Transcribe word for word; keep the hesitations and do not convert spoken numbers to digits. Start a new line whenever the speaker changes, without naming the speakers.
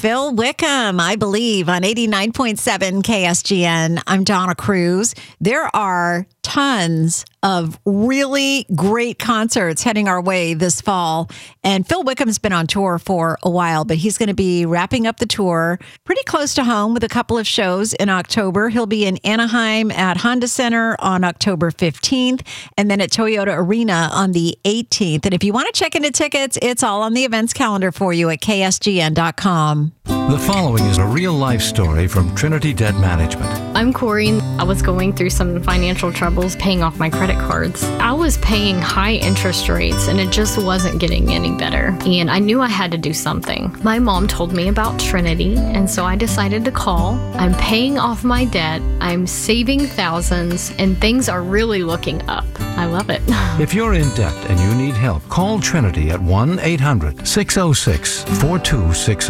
Phil Wickham, I believe, on eighty-nine point seven K S G N. I'm Donna Cruz. There are tons of really great concerts heading our way this fall. And Phil Wickham's been on tour for a while, but he's going to be wrapping up the tour pretty close to home with a couple of shows in October. He'll be in Anaheim at Honda Center on October fifteenth, and then at Toyota Arena on the eighteenth. And if you want to check into tickets, it's all on the events calendar for you at K S G N dot com.
The following is a real-life story from Trinity Debt Management.
I'm Corey. I was going through some financial troubles paying off my credit cards. I was paying high interest rates and it just wasn't getting any better. And I knew I had to do something. My mom told me about Trinity, and so I decided to call. I'm paying off my debt. I'm saving thousands, and things are really looking up. I love it.
If you're in debt and you need help, call Trinity at one eight hundred six oh six four two six